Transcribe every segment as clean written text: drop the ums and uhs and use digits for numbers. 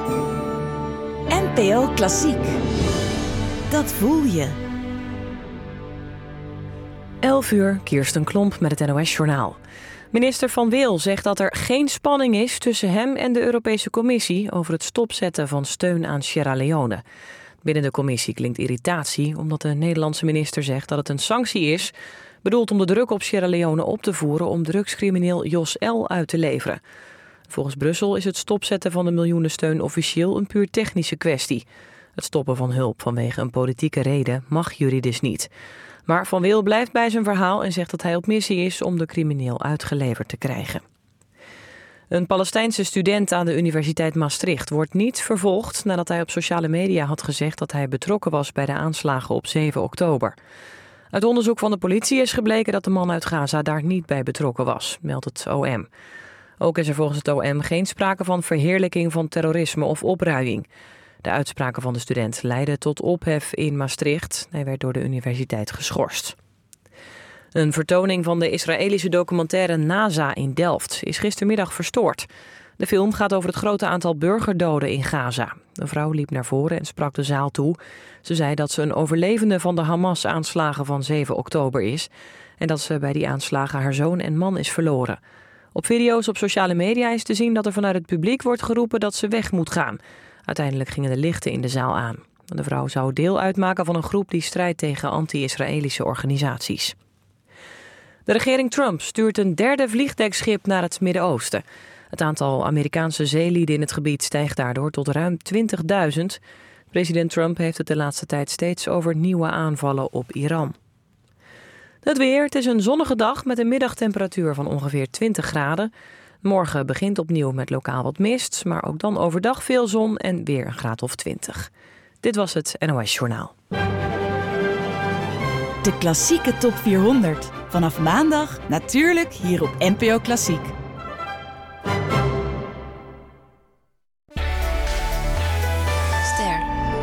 NPO Klassiek. Dat voel je. 11:00, Kirsten Klomp met het NOS-journaal. Minister Van Wil zegt dat er geen spanning is tussen hem en de Europese Commissie over het stopzetten van steun aan Sierra Leone. Binnen de commissie klinkt irritatie omdat de Nederlandse minister zegt dat het een sanctie is, bedoeld om de druk op Sierra Leone op te voeren om drugscrimineel Jos L. uit te leveren. Volgens Brussel is het stopzetten van de miljoenensteun officieel een puur technische kwestie. Het stoppen van hulp vanwege een politieke reden mag juridisch niet. Maar Van Wil blijft bij zijn verhaal en zegt dat hij op missie is om de crimineel uitgeleverd te krijgen. Een Palestijnse student aan de Universiteit Maastricht wordt niet vervolgd nadat hij op sociale media had gezegd dat hij betrokken was bij de aanslagen op 7 oktober. Uit onderzoek van de politie is gebleken dat de man uit Gaza daar niet bij betrokken was, meldt het OM. Ook is er volgens het OM geen sprake van verheerlijking van terrorisme of opruiing. De uitspraken van de student leidden tot ophef in Maastricht. Hij werd door de universiteit geschorst. Een vertoning van de Israëlische documentaire NASA in Delft is gistermiddag verstoord. De film gaat over het grote aantal burgerdoden in Gaza. Een vrouw liep naar voren en sprak de zaal toe. Ze zei dat ze een overlevende van de Hamas-aanslagen van 7 oktober is en dat ze bij die aanslagen haar zoon en man is verloren. Op video's op sociale media is te zien dat er vanuit het publiek wordt geroepen dat ze weg moet gaan. Uiteindelijk gingen de lichten in de zaal aan. De vrouw zou deel uitmaken van een groep die strijdt tegen anti-Israëlische organisaties. De regering Trump stuurt een 3e vliegdekschip naar het Midden-Oosten. Het aantal Amerikaanse zeelieden in het gebied stijgt daardoor tot ruim 20.000. President Trump heeft het de laatste tijd steeds over nieuwe aanvallen op Iran. Het weer, het is een zonnige dag met een middagtemperatuur van ongeveer 20 graden. Morgen begint opnieuw met lokaal wat mist, maar ook dan overdag veel zon en weer een graad of 20. Dit was het NOS Journaal. De klassieke top 400. Vanaf maandag natuurlijk hier op NPO Klassiek. Ster.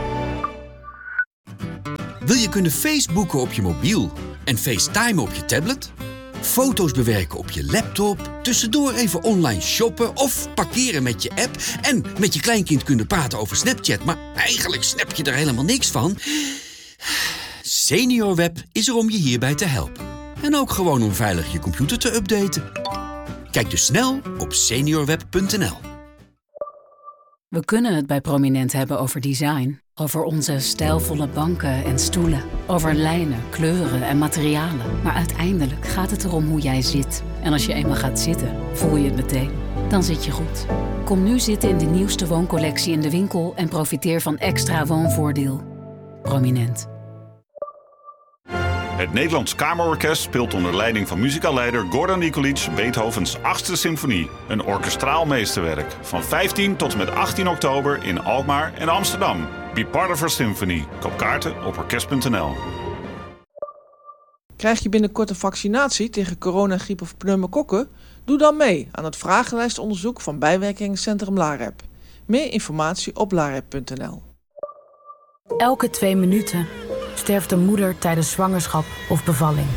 Wil je kunnen Facebooken op je mobiel en FaceTime op je tablet? Foto's bewerken op je laptop, tussendoor even online shoppen of parkeren met je app en met je kleinkind kunnen praten over Snapchat, maar eigenlijk snap je er helemaal niks van? SeniorWeb is er om je hierbij te helpen. En ook gewoon om veilig je computer te updaten. Kijk dus snel op seniorweb.nl. We kunnen het bij Prominent hebben over design. Over onze stijlvolle banken en stoelen. Over lijnen, kleuren en materialen. Maar uiteindelijk gaat het erom hoe jij zit. En als je eenmaal gaat zitten, voel je het meteen. Dan zit je goed. Kom nu zitten in de nieuwste wooncollectie in de winkel en profiteer van extra woonvoordeel. Prominent. Het Nederlands Kamerorkest speelt onder leiding van muzikaalleider Gordon Nikolic Beethovens 8e symfonie. Een orkestraal meesterwerk. Van 15 tot en met 18 oktober in Alkmaar en Amsterdam. Be part of our symphony. Koop kaarten op orkest.nl. Krijg je binnenkort een vaccinatie tegen coronagriep of pneumokokken? Doe dan mee aan het vragenlijstonderzoek van bijwerkingencentrum LAREP. Meer informatie op larep.nl. Elke 2 minuten sterft een moeder tijdens zwangerschap of bevalling.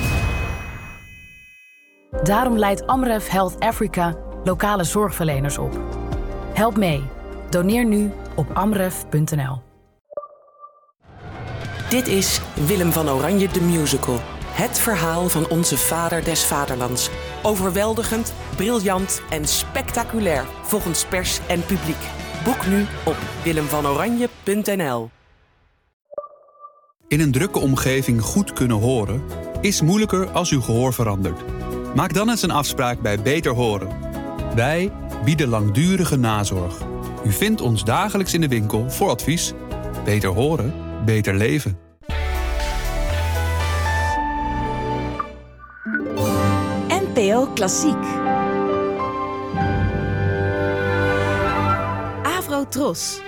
Daarom leidt Amref Health Africa lokale zorgverleners op. Help mee. Doneer nu op amref.nl. Dit is Willem van Oranje de Musical. Het verhaal van onze vader des vaderlands. Overweldigend, briljant en spectaculair volgens pers en publiek. Boek nu op willemvanoranje.nl. In een drukke omgeving goed kunnen horen is moeilijker als uw gehoor verandert. Maak dan eens een afspraak bij Beter Horen. Wij bieden langdurige nazorg. U vindt ons dagelijks in de winkel voor advies. Beter horen, beter leven. NPO Klassiek. Avro Tros.